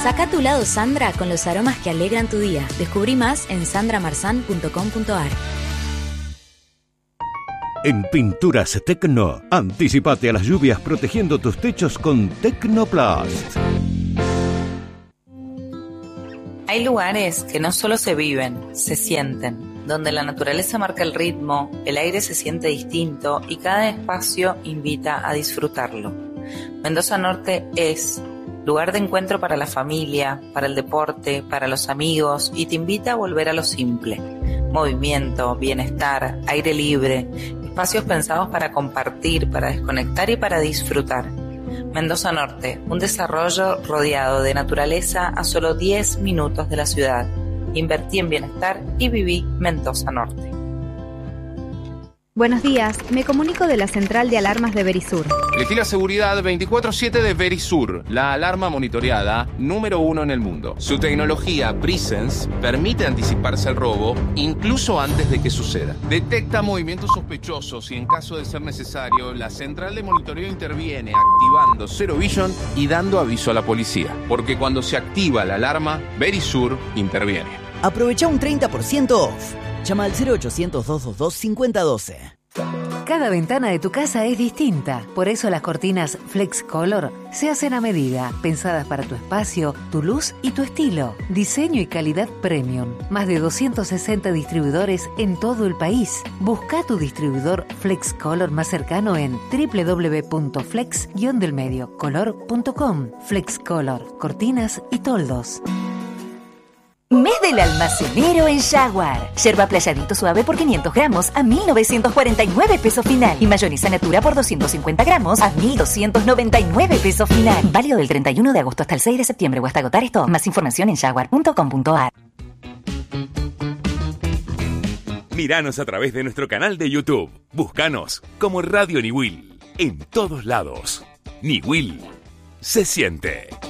Saca tu lado Sandra con los aromas que alegran tu día. Descubrí más en sandramarzan.com.ar. En Pinturas Tecno, anticipate a las lluvias protegiendo tus techos con Tecnoplast. Hay lugares que no solo se viven, se sienten, donde la naturaleza marca el ritmo, el aire se siente distinto y cada espacio invita a disfrutarlo. Mendoza Norte es lugar de encuentro para la familia, para el deporte, para los amigos y te invita a volver a lo simple. Movimiento, bienestar, aire libre, espacios pensados para compartir, para desconectar y para disfrutar. Mendoza Norte, un desarrollo rodeado de naturaleza a solo 10 minutos de la ciudad. Invertí en bienestar y viví Mendoza Norte. Buenos días, me comunico de la central de alarmas de Verisur. Elegí la seguridad 24/7 de Verisur, la alarma monitoreada número 1 en el mundo. Su tecnología Presence permite anticiparse al robo incluso antes de que suceda. Detecta movimientos sospechosos y en caso de ser necesario, la central de monitoreo interviene activando Zero Vision y dando aviso a la policía. Porque cuando se activa la alarma, Verisur interviene. Aprovecha un 30% off. Llama al 0800-222-5012. Cada ventana de tu casa es distinta. Por eso las cortinas Flex Color se hacen a medida, pensadas para tu espacio, tu luz y tu estilo. Diseño y calidad premium. Más de 260 distribuidores en todo el país. Busca tu distribuidor Flex Color más cercano en www.flex-color.com. Flex Color, cortinas y toldos. Mes del almacenero en Jaguar. Yerba playadito suave por 500 gramos a 1.949 pesos final. Y mayonesa natura por 250 gramos a 1.299 pesos final. Válido del 31 de agosto hasta el 6 de septiembre o hasta agotar esto. Más información en jaguar.com.ar. Míranos a través de nuestro canal de YouTube. Búscanos como Radio Niwil. En todos lados. Niwil se siente.